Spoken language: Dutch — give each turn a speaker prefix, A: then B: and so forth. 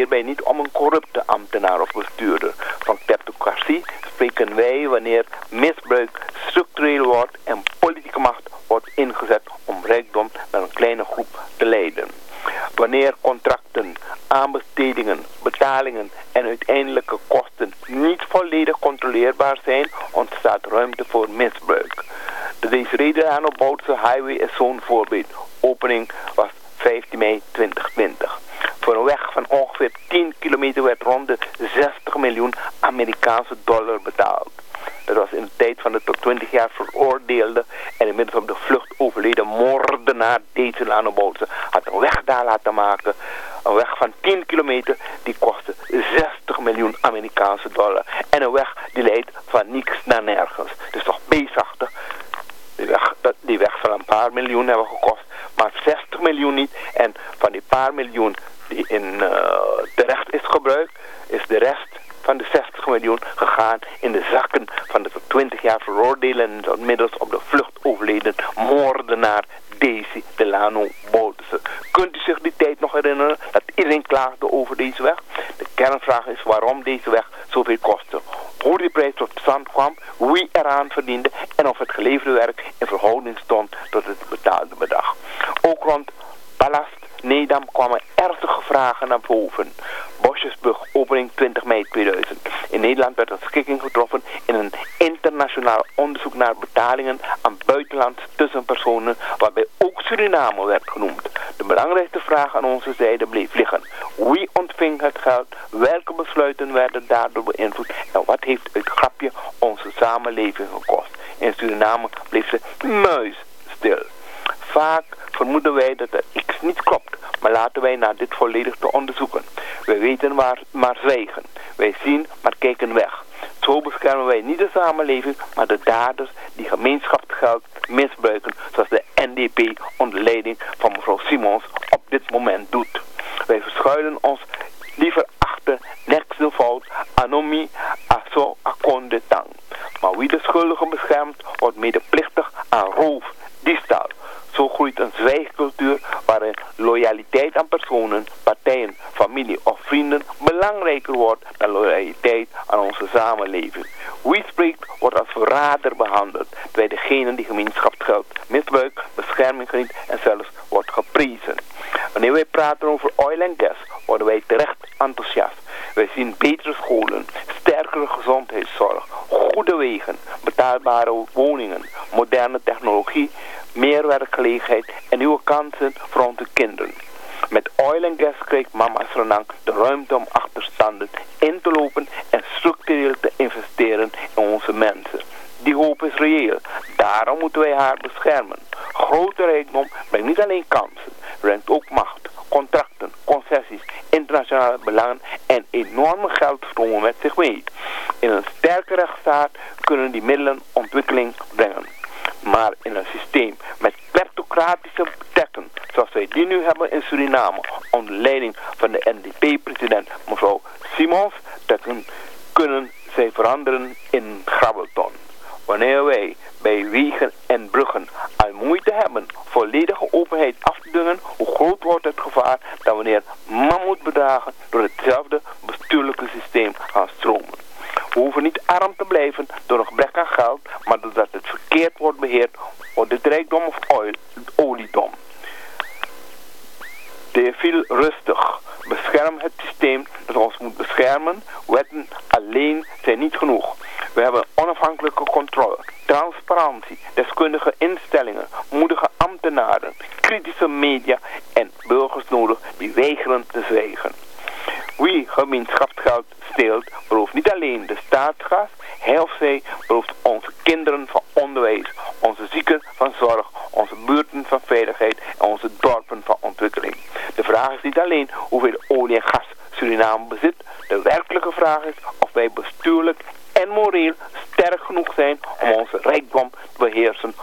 A: hierbij niet om een corrupte ambtenaar of bestuurder. Van kleptocratie spreken wij wanneer misbruik structureel wordt en politieke macht wordt ingezet om rijkdom naar een kleine groep te leiden. Wanneer contracten, aanbestedingen, betalingen en uiteindelijke kosten niet volledig controleerbaar zijn, ontstaat ruimte voor misbruik. De Desiree-Delano-Boultse Highway is zo'n voorbeeld. Opening was 15 mei 2020. Voor een weg van ongeveer 10 kilometer werd rond de 60 miljoen Amerikaanse dollar betaald. Dat was in de tijd van de tot 20 jaar veroordeelde en inmiddels op de vlucht overleden moordenaar Delano-Boultze had een weg daar laten maken. Een weg van 10 kilometer die kostte 60 miljoen Amerikaanse dollar. En een weg die leidt van niks naar nergens. Dus toch beestachtig. Die weg van een paar miljoen hebben gekost, maar 60 miljoen niet. En van die paar miljoen die in terecht is gebruikt, is de rest van de 60 miljoen gegaan in de zakken van de tot 20 jaar veroordeelde en inmiddels op de vlucht overleden moordenaar Delano-Boultze. Kunt u zich die tijd nog herinneren dat iedereen klaagde over deze weg? De kernvraag is waarom deze weg zoveel kostte. Hoe die prijs tot stand kwam, wie eraan verdiende en of het geleverde werk in verhouding stond tot het betaalde bedrag. Ook rond Ballast Nedam kwamen ernstige vragen naar boven. Bosjesbrug, opening 20 mei 2000. In Nederland werd een schikking getroffen in een internationaal onderzoek naar betalingen aan buitenlandse tussenpersonen, waarbij ook Suriname werd genoemd. De belangrijkste vraag aan onze zijde bleef liggen. Wie ontving het geld? Welke besluiten werden daardoor beïnvloed? En wat heeft het grapje onze samenleving gekost? In Suriname bleef ze muisstil. Vaak vermoeden wij dat er iets niet klopt, maar laten wij naar dit volledig te onderzoeken. Wij weten maar zwijgen. Wij zien, maar kijken weg. Zo beschermen wij niet de samenleving, maar de daders die gemeenschapsgeld misbruiken, zoals de NDP onder leiding van mevrouw Simons op dit moment doet. Wij verschuilen ons liever achter nekste fout, anomie, aso, akonde tang. Maar wie de schuldigen beschermt, wordt medeplichtig aan roof, diefstal. Zo groeit een zwijgcultuur waarin loyaliteit aan personen, partijen, familie of vrienden belangrijker wordt dan loyaliteit aan onze samenleving. Wie spreekt wordt als verrader behandeld, terwijl degene die gemeenschapsgeld misbruikt, bescherming geniet en zelfs wordt geprezen. Wanneer wij praten over oil en gas, worden wij terecht enthousiast. Wij zien betere scholen, sterkere gezondheidszorg, goede wegen, betaalbare woningen, moderne technologie, meer werkgelegenheid en nieuwe kansen voor onze kinderen. Met oil en gas krijgt mama Srenang de ruimte om achterstanden in te lopen en structureel te investeren in onze mensen. Die hoop is reëel. Daarom moeten wij haar beschermen. Grote rijkdom brengt niet alleen kansen, brengt ook macht, contracten, concessies, internationale belangen en enorme geldstromen met zich mee. In een sterke rechtsstaat kunnen die middelen ontwikkeling brengen. Maar in een systeem met kleptocratische tekken, zoals wij die nu hebben in Suriname, onder leiding van de NDP-president mevrouw Simons, tekken, kunnen zij veranderen in grabbelton. Wanneer wij bij wegen en bruggen al moeite hebben volledige openheid af te dwingen, hoe groot wordt het gevaar dat wanneer mammoetbedragen door hetzelfde bestuurlijke systeem gaan stromen. We hoeven niet arm te blijven door een gebrek aan geld, maar doordat het verkeerd wordt beheerd, wordt het rijkdom of oliedom. De viel rustig. Bescherm het systeem dat ons moet beschermen. Wetten alleen zijn niet genoeg. We hebben onafhankelijke controle, transparantie, deskundige instellingen, moedige ambtenaren, kritische media en burgers nodig die weigeren te zwijgen. Wie gemeenschapsgeld steelt, berooft niet alleen de staatsgas, hij of zij berooft onze kinderen van onderwijs, onze zieken van zorg, onze buurten van veiligheid en onze dorpen van ontwikkeling. De vraag is niet alleen hoeveel olie en gas Suriname bezit. De werkelijke vraag is of wij bestuurlijk en moreel sterk genoeg zijn om onze rijkdom te beheersen